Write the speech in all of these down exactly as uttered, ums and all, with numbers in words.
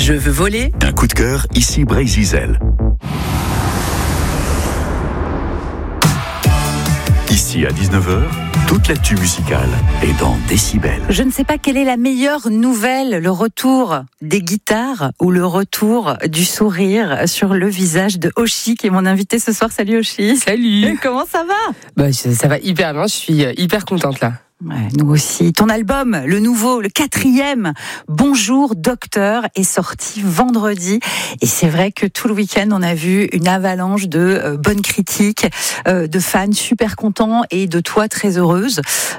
Je veux voler. Un coup de cœur, ici Brésil. Ici à dix-neuf heures, toute l'actu musicale est dans Décibel. Je ne sais pas quelle est la meilleure nouvelle, le retour des guitares ou le retour du sourire sur le visage de Oshi, qui est mon invité ce soir. Salut Oshi. Salut. Comment ça va? Bah, ça va hyper bien, je suis hyper contente là. Ouais, nous aussi. Ton album, le nouveau, le quatrième, Bonjour Docteur, est sorti vendredi. Et c'est vrai que tout le week-end, on a vu une avalanche de euh, bonnes critiques, euh, de fans super contents et de toi très heureuse.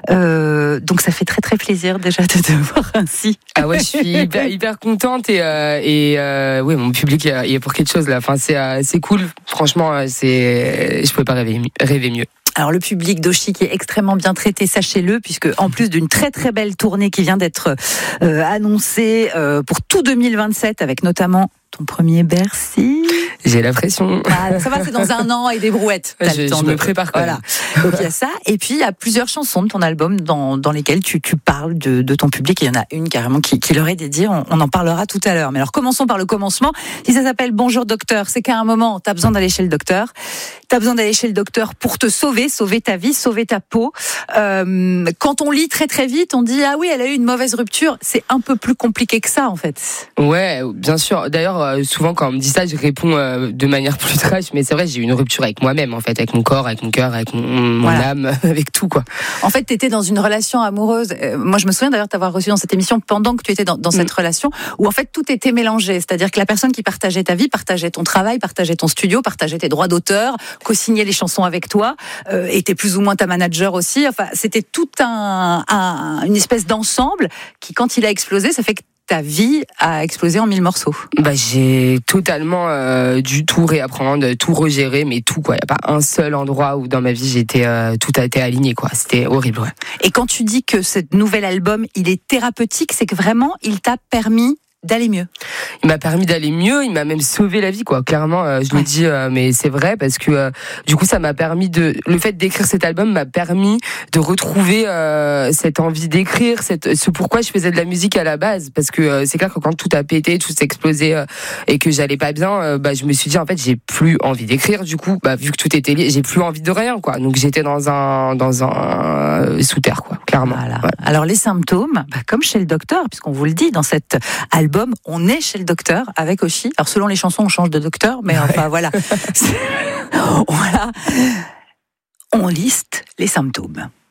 Euh, donc ça fait très très plaisir déjà de te voir ainsi. Ah ouais, je suis hyper, hyper contente et, euh, et euh, ouais, mon public il est pour quelque chose là. Enfin, c'est, euh, c'est cool. Franchement, c'est, je pouvais pas rêver, rêver mieux. Alors le public d'Oshi qui est extrêmement bien traité, sachez-le, puisque en plus d'une très très belle tournée qui vient d'être euh, annoncée euh, pour tout deux mille vingt-sept, avec notamment ton premier Bercy. J'ai la pression. Ah, ça va, c'est dans un an et des brouettes. Je, je de... me prépare quand voilà. même. Donc il y a ça, et puis il y a plusieurs chansons de ton album dans, dans lesquelles tu, tu parles de, de ton public. Et il y en a une carrément qui, qui leur est dédiée, on, on en parlera tout à l'heure. Mais alors commençons par le commencement. Si ça s'appelle Bonjour Docteur, c'est qu'à un moment, tu as besoin d'aller chez le docteur. Tu as besoin d'aller chez le docteur pour te sauver, sauver ta vie, sauver ta peau. Euh, quand on lit très très vite, on dit ah oui, elle a eu une mauvaise rupture. C'est un peu plus compliqué que ça en fait. Ouais, bien sûr. D'ailleurs, souvent quand on me dit ça, je réponds de manière plus trash, mais c'est vrai, j'ai eu une rupture avec moi-même en fait, avec mon corps, avec mon cœur, avec mon, mon voilà. âme, avec tout quoi. En fait, tu étais dans une relation amoureuse. Euh, moi, je me souviens d'ailleurs t'avoir reçu dans cette émission pendant que tu étais dans, dans cette mmh. relation, où en fait tout était mélangé. C'est-à-dire que la personne qui partageait ta vie, partageait ton travail, partageait ton studio, partageait tes droits d'auteur, co-signait les chansons avec toi, euh, était plus ou moins ta manager aussi. Enfin, c'était tout un, un une espèce d'ensemble qui, quand il a explosé, ça fait que ta vie a explosé en mille morceaux. Bah, j'ai totalement euh, dû tout réapprendre, tout regérer, mais tout quoi. Il y a pas un seul endroit où dans ma vie j'étais euh, tout a été aligné quoi. C'était horrible. Ouais. Et quand tu dis que ce nouvel album il est thérapeutique, c'est que vraiment il t'a permis d'aller mieux. Il m'a permis d'aller mieux, il m'a même sauvé la vie quoi. Clairement, euh, je ouais. le dis, euh, mais c'est vrai parce que euh, du coup ça m'a permis de, le fait d'écrire cet album m'a permis de retrouver euh, cette envie d'écrire, cette, ce pourquoi je faisais de la musique à la base. Parce que euh, c'est clair que quand tout a pété, tout s'est explosé euh, et que j'allais pas bien, euh, bah je me suis dit en fait j'ai plus envie d'écrire. Du coup, bah vu que tout était lié, j'ai plus envie de rien quoi. Donc j'étais dans un dans un euh, sous terre quoi, clairement. Voilà. Ouais. Alors les symptômes, bah, comme chez le docteur, puisqu'on vous le dit dans cet album. On est chez le docteur avec Oshi. Alors selon les chansons, on change de docteur, mais enfin ouais. voilà. voilà. On liste les symptômes.